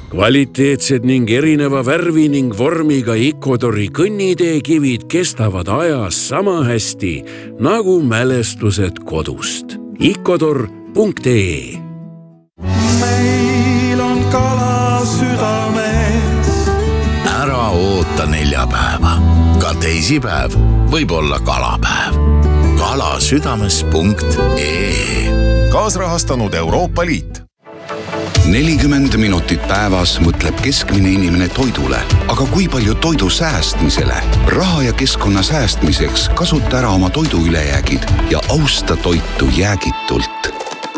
Kvaliteetsed ning erineva värvi ning vormiga Ecuadori kõnniteekivid kestavad ajas sama hästi nagu mälestused kodust. Ecuador.ee. Meil on kala südames. Ära oota neljapäeva. Ka teisipäev võib olla kalapäev. Kalasüdames.ee. Kaasrahastanud Euroopa Liit. 40 minutit päevas mõtleb keskmine inimene toidule, aga kui palju toidu säästmisele? Raha ja keskkonna säästmiseks kasuta ära oma toidu ülejäägid ja austa toitu jäägitult.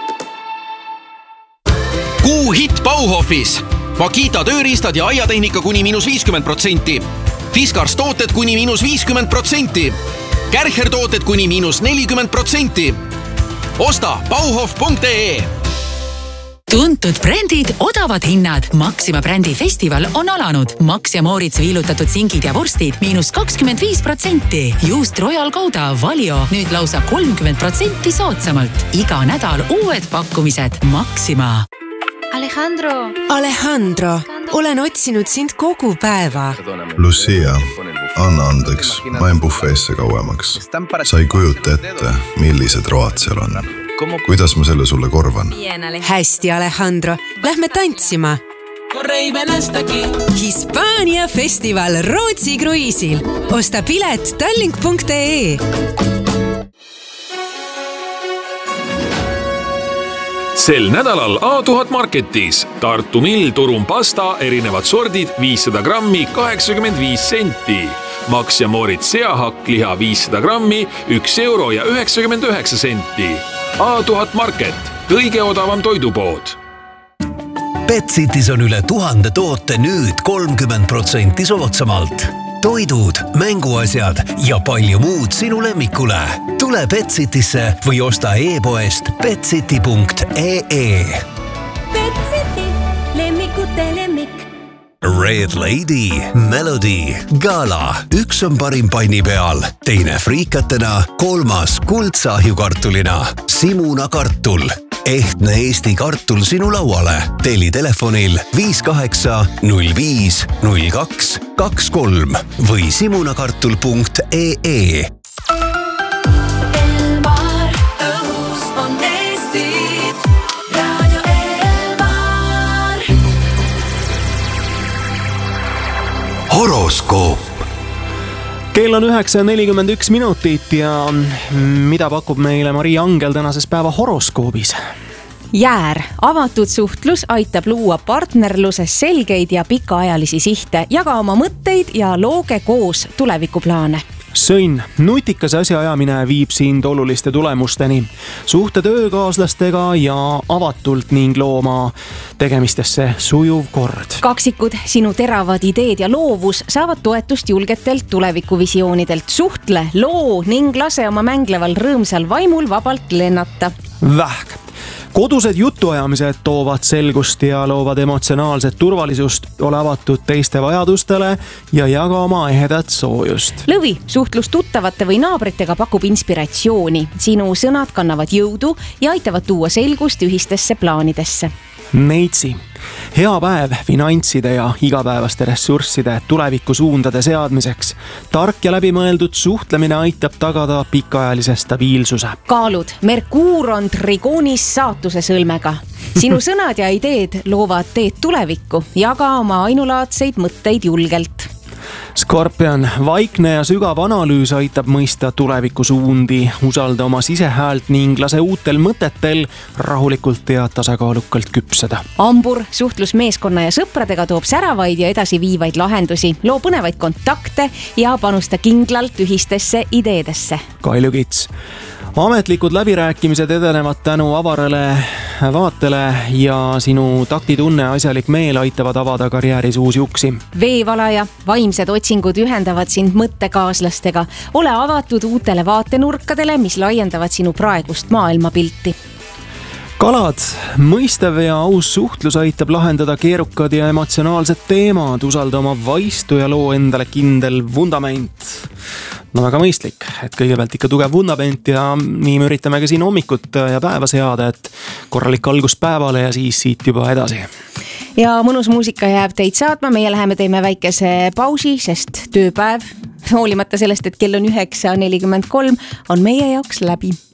Kuu hitt Bauhofis. Makita tööriistad ja aiatehnika kuni -50%. Fiskars tooted kuni -50%. Kärcher tooted kuni -40%. Osta Bauhof.ee. Tuntud brändid, odavad hinnad. Maxima brändi festival on alanud. Max ja Moritz viilutatud singid ja vorstid -25%. Juust Royal Gouda Valio nüüd lausa 30% soodsamalt. Iga nädal uued pakkumised. Maxima. Alejandro, olen otsinud sind kogu päeva. Lucia, anna andeks, ma jäin bufeesse kauemaks. Sa ei kujuta ette, millised road seal on. Kuidas ma selle sulle korvan? Hästi, Alejandro. Lähme tantsima. Hispaania festival Rootsi kruiisil. Osta pilet tallink.ee. Sel nädalal A1000 Marketis Tartu Mill Turun pasta erinevad sordid 500 grammi 85 senti. Max ja Moritz seahakk liha 500 grammi 1 euro ja 99 senti. A1000 Market, kõige odavam toidupood. Betsitis on üle 1000 toote nüüd 30% soodsamalt. Toidud, mänguasjad ja palju muud sinu lemmikule. Tule Betsitisse või osta e-poest betsiti.ee. Betsiti, lemmikute lemmik. Red Lady, Melody, Gala. Üks on parim panni peal, teine friikatena, kolmas kuldsahjukartulina. Simuna kartul. Ehtne Eesti kartul sinu lauale. Telli telefonil 58 05 02 23 või simunakartul.ee. Horoskoop. Kell on 9:41 minutit ja mida pakub meile Maria Angel tänases päeva horoskoobis? Jäär, avatud suhtlus aitab luua partnerluses selgeid ja pikaajalisi sihte, jaga oma mõtteid ja looge koos tulevikuplaane. Sõnn, nutikas asjaajamine viib sind oluliste tulemusteni. Suhte töökaaslastega ja avatult ning looma tegemistesse sujuv kord. Kaksikud, sinu teravad ideed ja loovus saavad toetust julgetelt tulevikuvisioonidelt. Suhtle, loo ning lase oma mängleval rõõmsal vaimul vabalt lennata. Vähk. Kodused jutuajamised toovad selgust ja loovad emotsionaalset turvalisust. Ole avatud teiste vajadustele ja jaga oma ehedat soojust. Lõvi, suhtlus tuttavate või naabritega pakub inspiratsiooni. Sinu sõnad kannavad jõudu ja aitavad tuua selgust ühistesse plaanidesse. Neitsi, hea päev finantside ja igapäevaste ressursside tulevikusuundade seadmiseks. Tark ja läbimõeldud suhtlemine aitab tagada pikaajalise stabiilsuse. Kaalud, Merkuur on trigoonis saatuse sõlmega. Sinu sõnad ja ideed loovad teed tulevikku. Jaga oma ainulaadseid mõtteid julgelt. Skorpion, vaikne ja sügav analüüs aitab mõista tulevikusuundi. Usalda oma sisehäält ning lase uutel mõtetel rahulikult ja tasakaalukalt küpseda. Ambur, suhtlus meeskonna ja sõpradega toob säravaid ja edasiviivaid lahendusi. Loo põnevaid kontakte ja panusta kindlalt ühistesse ideedesse. Kaljukits, ametlikud läbirääkimised edenevad tänu avarale vaatele ja sinu taktitunne ja asjalik meel aitavad avada karjääris uusi uksi. Veevalaja, vaimsed otsingud ühendavad sind mõttekaaslastega. Ole avatud uutele vaatenurkadele, mis laiendavad sinu praegust maailmapilti. Kalad, mõistev ja aus suhtlus aitab lahendada keerukad ja emotsionaalsed teemad. Usalda oma vaistu ja loo endale kindel vundament. No väga mõistlik, et kõigepealt ikka tugev vundament ja nii me üritame ka siin hommikut ja päeva seada, et korralik algus päevale ja siis siit juba edasi. ja mõnus muusika jääb teid saatma, meie läheme teeme väikese pausi, sest tööpäev, hoolimata sellest, et kell on 9:43, on meie jaoks läbi.